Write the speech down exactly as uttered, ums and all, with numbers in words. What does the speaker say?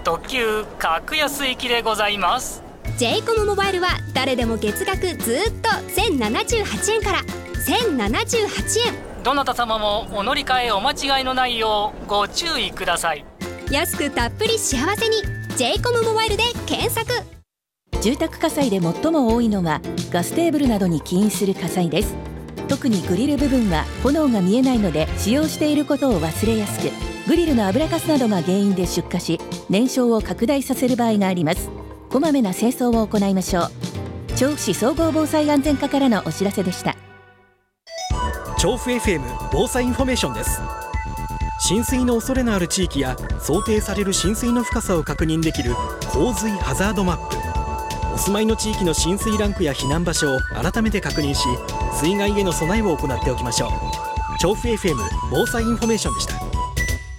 特急格安行きでございます。 ジェイコム モバイルは誰でも月額ずっとせんななじゅうはちえんからせんななじゅうはちえん。 どなた様もお乗り換えお間違いのないようご注意ください。 安くたっぷり幸せに ジェイコム モバイルで検索。 住宅火災で最も多いのはガステーブルなどに起因する火災です。特にグリル部分は炎が見えないので使用していることを忘れやすく、グリルの油かすなどが原因で出火し燃焼を拡大させる場合があります。こまめな清掃を行いましょう。調布市総合防災安全課からのお知らせでした。 調布 エフエム 防災インフォメーションです。浸水の恐れのある地域や想定される浸水の深さを確認できる洪水ハザードマップ。お住まいの地域の浸水ランクや避難場所を改めて確認し、水害への備えを行っておきましょう。調布 エフエム 防災インフォメーションでした。